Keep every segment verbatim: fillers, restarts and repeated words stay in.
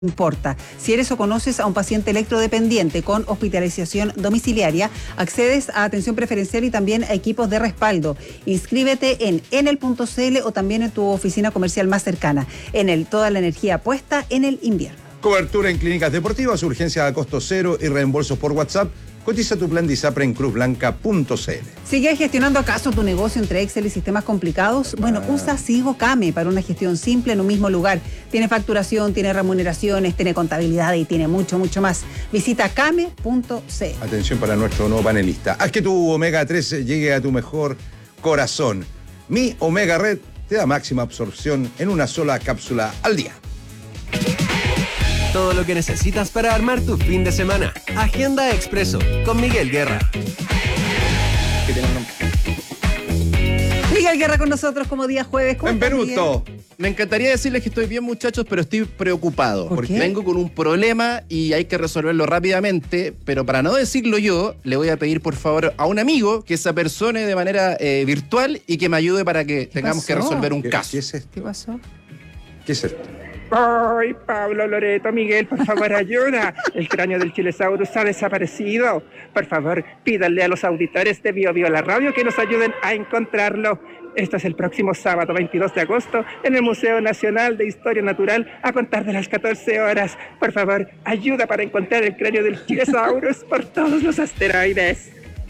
importa. Si eres o conoces a un paciente electrodependiente con hospitalización domiciliaria, accedes a atención preferencial y también a equipos de respaldo. Inscríbete en enel punto cl o también en tu oficina comercial más cercana. Enel, toda la energía puesta en el invierno. Cobertura en clínicas deportivas, urgencia a costo cero y reembolsos por WhatsApp. Cotiza tu plan de ISAPRE en cruz blanca punto cl. ¿Sigues gestionando acaso tu negocio entre Excel y sistemas complicados? Bueno, Ah. usa Sigo Came para una gestión simple en un mismo lugar. Tiene facturación, tiene remuneraciones, tiene contabilidad y tiene mucho, mucho más. Visita came punto cl. Atención para nuestro nuevo panelista. Haz que tu omega tres llegue a tu mejor corazón. Mi Omega Red te da máxima absorción en una sola cápsula al día. Todo lo que necesitas para armar tu fin de semana. Agenda Expreso con Miguel Guerra. Miguel Guerra con nosotros como día jueves. ¿Cómo estás, Benvenuto. Miguel? Me encantaría decirles que estoy bien, muchachos, pero estoy preocupado. ¿Por porque qué? vengo con un problema y hay que resolverlo rápidamente. Pero para no decirlo yo, le voy a pedir por favor a un amigo que se apersone de manera eh, virtual y que me ayude para que tengamos que pasó? resolver un ¿Qué, caso. ¿Qué es esto? ¿Qué pasó? ¿Qué es esto? Ay, Pablo, Loreto, Miguel, por favor, ayuda. El cráneo del Chilesaurus ha desaparecido. Por favor, pídanle a los auditores de Bio Bio la radio que nos ayuden a encontrarlo. Esto es el próximo sábado, veintidós de agosto, en el Museo Nacional de Historia Natural, a contar de las catorce horas. Por favor, ayuda para encontrar el cráneo del Chilesaurus por todos los asteroides.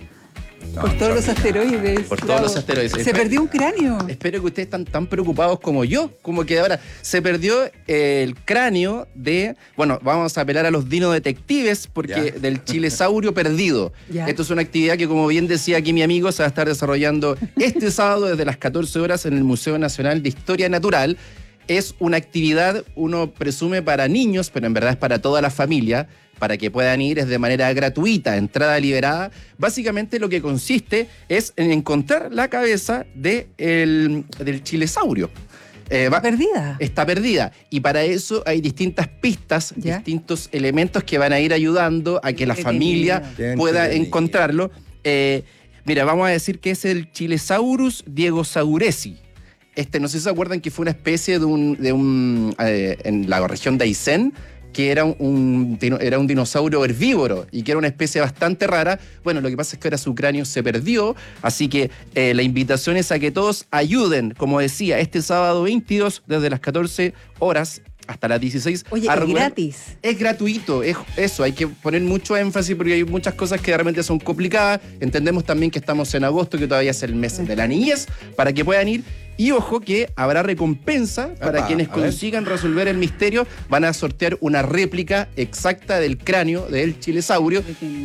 No, Por todos los sorry. asteroides. Por todos Bravo. los asteroides. Se perdió un cráneo. Espero que ustedes están tan preocupados como yo. Como que ahora se perdió el cráneo de... Bueno, vamos a apelar a los dinodetectives porque Ya. del chilesaurio perdido. Ya. Esto es una actividad que, como bien decía aquí mi amigo, se va a estar desarrollando este sábado desde las catorce horas en el Museo Nacional de Historia Natural. Es una actividad, uno presume, para niños, pero en verdad es para toda la familia, para que puedan ir, es de manera gratuita, entrada liberada. Básicamente lo que consiste es en encontrar la cabeza de el, del chilesaurio. Eh, va- Perdida. Está perdida. Y para eso hay distintas pistas, Ya. distintos elementos que van a ir ayudando a que la familia Qué pueda entretenido. encontrarlo. Eh, mira, vamos a decir que es el Chilesaurus diegosauresi. Este, no sé si se acuerdan que fue una especie de un, de un eh, en la región de Aysén, que era un, un dino- era un dinosaurio herbívoro y que era una especie bastante rara. Bueno, lo que pasa es que ahora su cráneo se perdió, así que eh, la invitación es a que todos ayuden, como decía, este sábado veintidós, desde las catorce horas hasta las dieciséis. Oye, a es regular- gratis. Es gratuito, es eso, hay que poner mucho énfasis porque hay muchas cosas que realmente son complicadas. Entendemos también que estamos en agosto, que todavía es el mes de la niñez, para que puedan ir. Y ojo que habrá recompensa para Epa, quienes a ver. consigan resolver el misterio. Van a sortear una réplica exacta del cráneo del chilesaurio.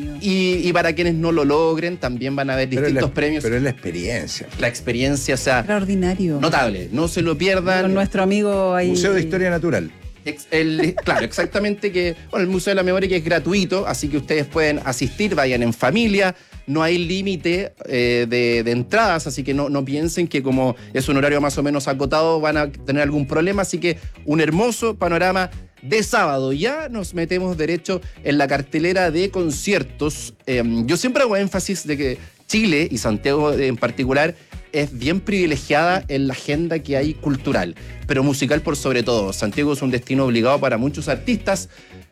Y, y para quienes no lo logren, también van a haber Pero es distintos la- premios. Pero es la experiencia. La experiencia, o sea, Extraordinario. notable. No se lo pierdan. Con nuestro amigo ahí. Museo de Historia Natural. Ex- el- claro, exactamente que, bueno, el Museo de la Memoria que es gratuito, así que ustedes pueden asistir, vayan en familia, no hay límite eh, de, de entradas, así que no, no piensen que como es un horario más o menos acotado van a tener algún problema, así que un hermoso panorama de sábado. Ya nos metemos derecho en la cartelera de conciertos. Eh, yo siempre hago énfasis de que Chile y Santiago en particular es bien privilegiada en la agenda que hay cultural, pero musical por sobre todo. Santiago es un destino obligado para muchos artistas.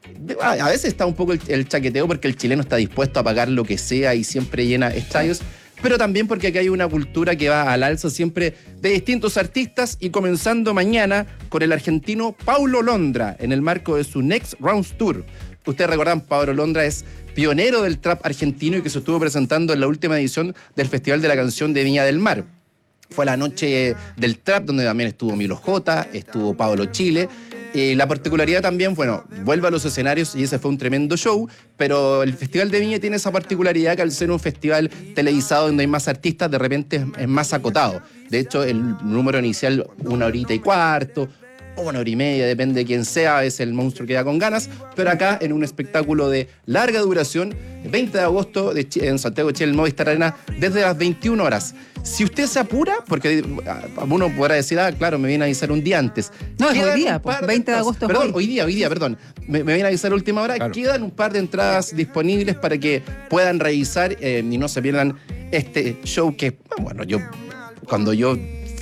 A a veces está un poco el, el chaqueteo porque el chileno está dispuesto a pagar lo que sea y siempre llena estadios, pero también porque aquí hay una cultura que va al alza siempre de distintos artistas y comenzando mañana con el argentino Paulo Londra en el marco de su Next Rounds Tour. Ustedes recordan, Paulo Londra es pionero del trap argentino y que se estuvo presentando en la última edición del Festival de la Canción de Viña del Mar. Fue la noche del trap donde también estuvo Milo J, estuvo Pablo Chile. Y la particularidad también, bueno, vuelve a los escenarios y ese fue un tremendo show, pero el Festival de Viña tiene esa particularidad que al ser un festival televisado donde hay más artistas, de repente es, es más acotado. De hecho, el número inicial, una horita y cuarto, o una hora y media, depende de quién sea, es el monstruo que da con ganas, pero acá en un espectáculo de larga duración, veinte de agosto de Ch- en Santiago de Chile, el Movistar Arena, desde las veintiuna horas. Si usted se apura, porque ah, uno podrá decir, ah, claro, me viene a avisar un día antes. No, es Quedan hoy día, un pues, par veinte de agosto es Perdón, hoy. hoy día, hoy día, perdón. Me, me viene a avisar a última hora. Claro. Quedan un par de entradas disponibles para que puedan revisar eh, y no se pierdan este show que, bueno, yo, cuando yo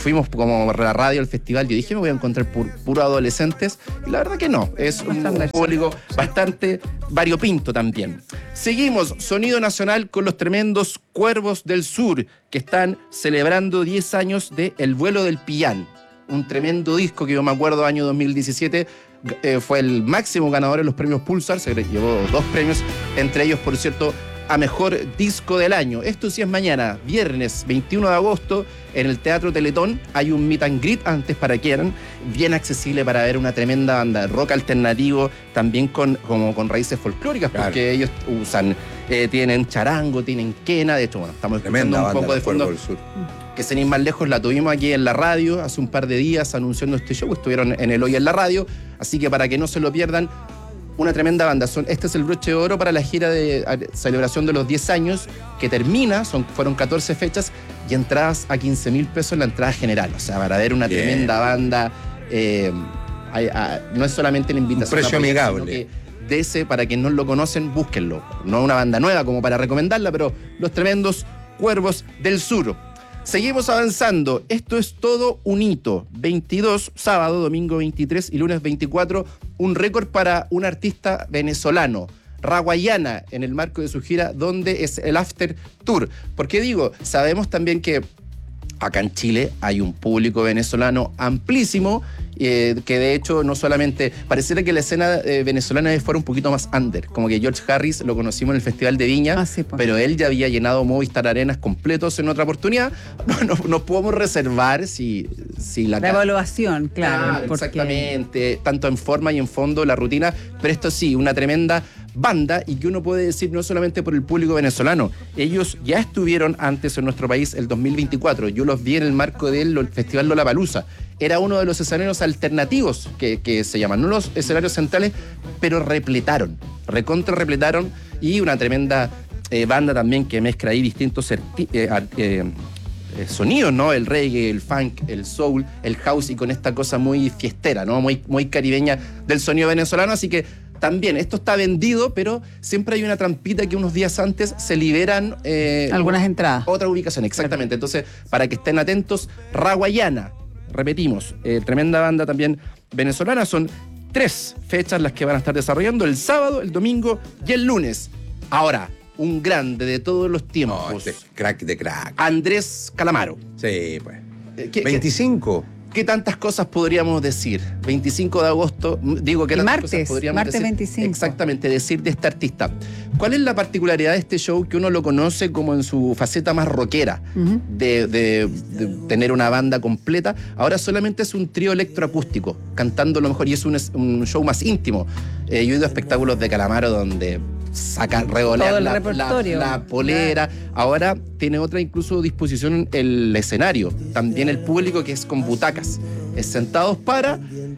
fuimos como la radio al festival, yo dije, me voy a encontrar pur, puro adolescentes, y la verdad que no, es un, un público bastante variopinto también. Seguimos, sonido nacional con los tremendos Cuervos del Sur, que están celebrando diez años de El vuelo del Pillán, un tremendo disco que yo me acuerdo año dos mil diecisiete, eh, fue el máximo ganador en los premios Pulsar, se llevó dos premios, entre ellos, por cierto, a Mejor Disco del Año. Esto sí es mañana, viernes veintiuno de agosto, en el Teatro Teletón. Hay un meet and greet antes para que quieran, bien accesible para ver una tremenda banda de rock alternativo, también con, como con raíces folclóricas, porque claro, ellos usan, eh, tienen charango, tienen quena, de hecho, bueno, estamos tremenda escuchando un poco de fondo. Del Sur. Que sin ir más lejos, la tuvimos aquí en la radio hace un par de días anunciando este show, estuvieron en el Hoy en la Radio, así que para que no se lo pierdan, una tremenda banda. Son, este es el broche de oro para la gira de celebración de los diez años, que termina, son, fueron catorce fechas, y entradas a quince mil pesos en la entrada general. O sea, para ver una Bien. tremenda banda, eh, a, a, no es solamente la invitación. Un precio apoyar, amigable. De ese, para quienes no lo conocen, búsquenlo. No es una banda nueva como para recomendarla, pero los tremendos Cuervos del Sur. Seguimos avanzando. Esto es todo un hito. veintidós, sábado, domingo veintitrés y lunes veinticuatro, un récord para un artista venezolano, Raguayana, en el marco de su gira, donde es el After Tour. ¿Por qué digo? Sabemos también que acá en Chile hay un público venezolano amplísimo, eh, que de hecho no solamente, pareciera que la escena eh, venezolana fuera un poquito más under, como que George Harris lo conocimos en el Festival de Viña, ah, sí, pues. pero él ya había llenado Movistar Arenas completos en otra oportunidad. No, no, no podemos reservar si, si la... La evaluación, claro. claro porque... Exactamente, tanto en forma y en fondo la rutina, pero esto sí, una tremenda banda, y que uno puede decir no solamente por el público venezolano, ellos ya estuvieron antes en nuestro país el dos mil veinticuatro, yo los vi en el marco del Festival Lollapalooza, era uno de los escenarios alternativos que, que se llaman, no los escenarios centrales, pero repletaron, recontra repletaron, y una tremenda eh, banda también que mezcla ahí distintos certi- eh, eh, eh, sonidos, ¿no? El reggae, el funk, el soul, el house, y con esta cosa muy fiestera, ¿no? Muy, muy caribeña del sonido venezolano, así que también, esto está vendido, pero siempre hay una trampita que unos días antes se liberan... Eh, Algunas entradas. Otra ubicación, exactamente. Entonces, para que estén atentos, Raguayana, repetimos, eh, tremenda banda también venezolana. Son tres fechas las que van a estar desarrollando, el sábado, el domingo y el lunes. Ahora, un grande de todos los tiempos. Oh, este crack de crack. Andrés Calamaro. Sí, pues. ¿Qué, veinticinco. ¿Qué tantas cosas podríamos decir? veinticinco de agosto, digo que tantas martes, cosas podríamos martes decir. veinticinco. Exactamente, decir de este artista. ¿Cuál es la particularidad de este show? Que uno lo conoce como en su faceta más rockera, uh-huh. de, de, de tener una banda completa. Ahora solamente es un trío electroacústico, cantando lo mejor, y es un, un show más íntimo. Eh, yo he ido a espectáculos de Calamaro donde saca, revolear la, la, la polera. Ahora tiene otra incluso disposición el escenario. También el público, que es con butacas, es sentados para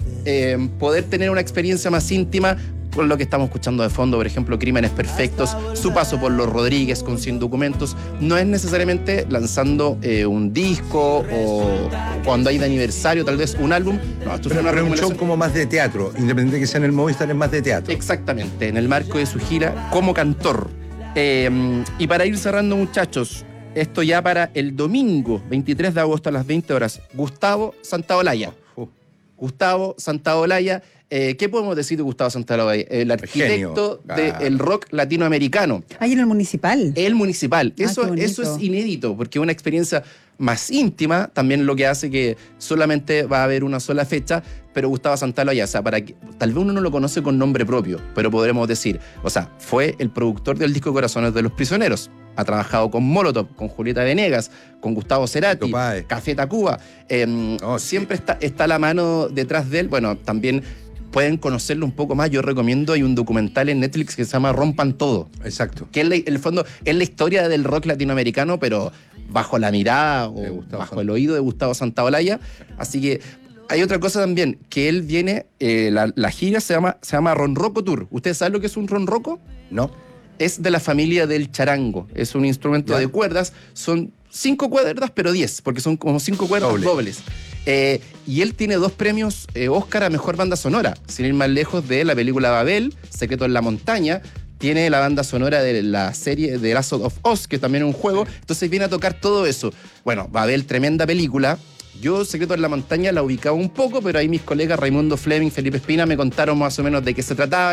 eh, poder tener una experiencia más íntima con lo que estamos escuchando de fondo, por ejemplo, Crímenes Perfectos, su paso por Los Rodríguez con Sin Documentos. No es necesariamente lanzando eh, un disco o cuando hay de aniversario tal vez un álbum. No, esto pero, es una pero un show como más de teatro, independiente de que sea en el Movistar, es más de teatro. Exactamente, en el marco de su gira como cantor. Eh, y para ir cerrando, muchachos, esto ya para el domingo veintitrés de agosto a las veinte horas, Gustavo Santaolalla. Uh. Gustavo Santaolalla. Eh, ¿Qué podemos decir de Gustavo Santaolalla? El arquitecto del rock latinoamericano. Ahí en el Municipal. El Municipal. Ah, eso, eso es inédito, porque es una experiencia más íntima, también lo que hace que solamente va a haber una sola fecha, pero Gustavo Santaolalla, o sea, para que, tal vez uno no lo conoce con nombre propio, pero podremos decir, o sea, fue el productor del disco Corazones de los Prisioneros, ha trabajado con Molotov, con Julieta Venegas, con Gustavo Cerati, Café Tacuba, eh, oh, siempre sí. está, está la mano detrás de él. Bueno, también pueden conocerlo un poco más, yo recomiendo, hay un documental en Netflix que se llama Rompan Todo. Exacto. Que en el fondo es la historia del rock latinoamericano, pero bajo la mirada o bajo Sant- el oído de Gustavo Santaolalla. Así que hay otra cosa también, que él viene, eh, la, la gira se llama, se llama Ronroco Tour. ¿Ustedes saben lo que es un ronroco? No. Es de la familia del charango, es un instrumento ¿Ya? de cuerdas, son cinco cuerdas, pero diez, porque son como cinco cuerdas Doble. dobles. Eh, y él tiene dos premios eh, Oscar a Mejor Banda Sonora, sin ir más lejos de la película Babel, Secreto en la Montaña, tiene la banda sonora de la serie The Last of Us, que también es un juego, entonces viene a tocar todo eso. Bueno, Babel, tremenda película, Yo, Secretos en la Montaña, la ubicaba un poco, pero ahí mis colegas Raimundo Fleming, Felipe Espina, me contaron más o menos de qué se trataba.